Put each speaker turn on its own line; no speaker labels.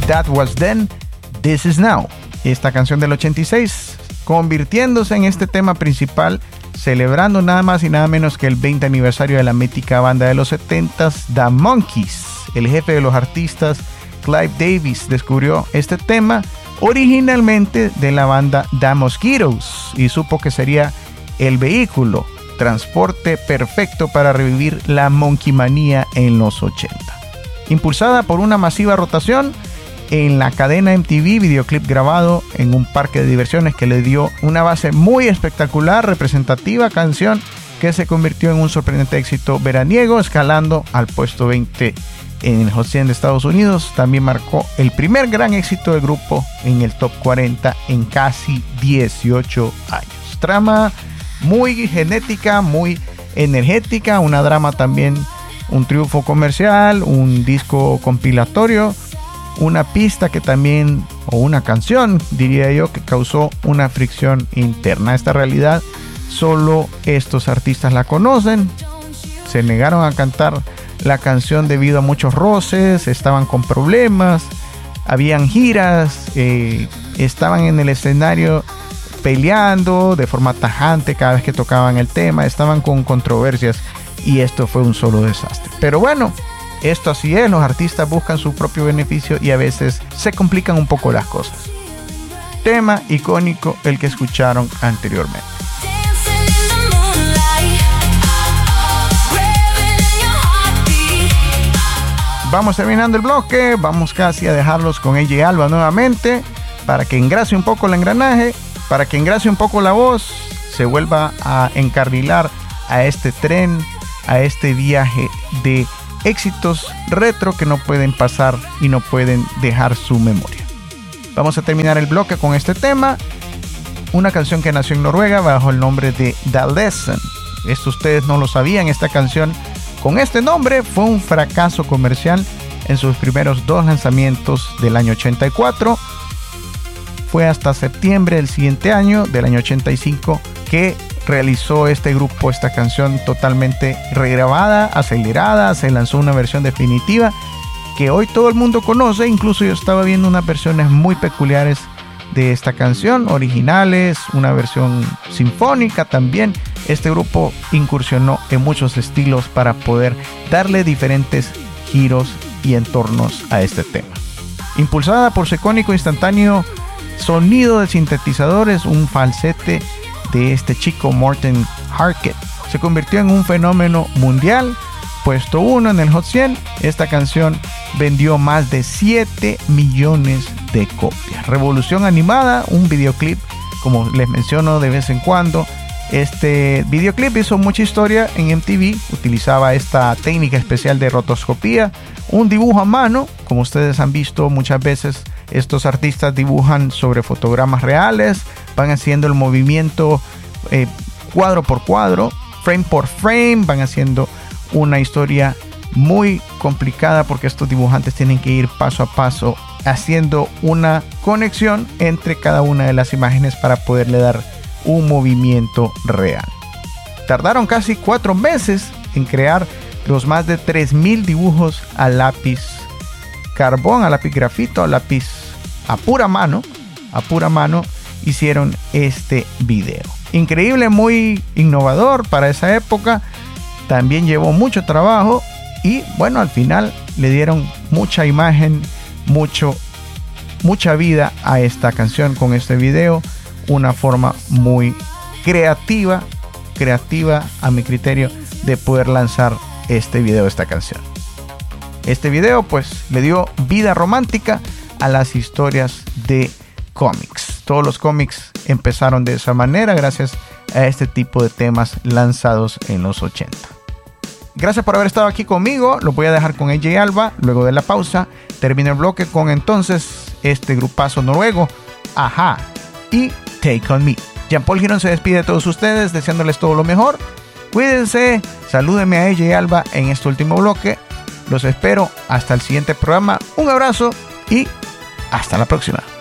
That Was Then, This Is Now. Esta canción del 86 convirtiéndose en este tema principal, celebrando nada más y nada menos que el 20 aniversario de la mítica banda de los 70s, The Monkees. El jefe de los artistas, Clive Davis, descubrió este tema originalmente de la banda The Mosquitoes y supo que sería el vehículo, transporte perfecto para revivir la monkeymanía en los 80. Impulsada por una masiva rotación en la cadena MTV, videoclip grabado en un parque de diversiones que le dio una base muy espectacular, representativa, canción que se convirtió en un sorprendente éxito veraniego, escalando al puesto 20 en el Hot 100 de Estados Unidos. También marcó el primer gran éxito del grupo en el Top 40 en casi 18 años. Trama muy genética, muy energética, una drama también, un triunfo comercial, un disco compilatorio, una pista que también, o una canción, diría yo, que causó una fricción interna. Esta realidad solo estos artistas la conocen. Se negaron a cantar la canción debido a muchos roces, estaban con problemas, habían giras, estaban en el escenario peleando de forma tajante cada vez que tocaban el tema, estaban con controversias y esto fue un solo desastre. Pero bueno, esto así es, los artistas buscan su propio beneficio y a veces se complican un poco las cosas. Tema icónico el que escucharon anteriormente. Vamos terminando el bloque, vamos casi a dejarlos con AJ Alba nuevamente para que engrase un poco el engranaje, para que engrase un poco la voz, se vuelva a encarrilar a este tren, a este viaje de éxitos retro que no pueden pasar y no pueden dejar su memoria. Vamos a terminar el bloque con este tema, una canción que nació en Noruega bajo el nombre de The Lesson. Esto ustedes no lo sabían, esta canción con este nombre fue un fracaso comercial en sus primeros 2 lanzamientos del año 84. Fue hasta septiembre del siguiente año, del año 85, que realizó este grupo esta canción totalmente regrabada, acelerada. Se lanzó una versión definitiva que hoy todo el mundo conoce. Incluso yo estaba viendo unas versiones muy peculiares de esta canción, originales, una versión sinfónica también. Este grupo incursionó en muchos estilos para poder darle diferentes giros y entornos a este tema. Impulsada por su icónico instantáneo sonido de sintetizadores, un falsete de este chico Morten Harket, se convirtió en un fenómeno mundial. Puesto 1 en el Hot 100, esta canción vendió más de 7 millones de copias. Revolución animada, un videoclip, como les menciono de vez en cuando. Este videoclip hizo mucha historia en MTV, utilizaba esta técnica especial de rotoscopía, un dibujo a mano, como ustedes han visto muchas veces. Estos artistas dibujan sobre fotogramas reales, van haciendo el movimiento cuadro por cuadro, frame por frame, van haciendo una historia muy complicada porque estos dibujantes tienen que ir paso a paso haciendo una conexión entre cada una de las imágenes para poderle dar un movimiento real. Tardaron casi 4 meses en crear los más de 3,000 dibujos a lápiz carbón, a lápiz grafito, a lápiz a pura mano hicieron este video. Increíble, muy innovador para esa época. También llevó mucho trabajo y bueno, al final le dieron mucha imagen, mucha vida a esta canción con este video. Una forma muy creativa a mi criterio de poder lanzar este video, esta canción. Este video pues le dio vida romántica a las historias de cómics. Todos los cómics empezaron de esa manera gracias a este tipo de temas lanzados en los 80. Gracias por haber estado aquí conmigo. Lo voy a dejar con AJ Alba. Luego de la pausa termino el bloque con entonces este grupazo noruego, Ajá y Take On Me. Jean-Paul Girón se despide de todos ustedes deseándoles todo lo mejor. Cuídense, salúdenme a AJ Alba en este último bloque. Los espero hasta el siguiente programa. Un abrazo y hasta la próxima.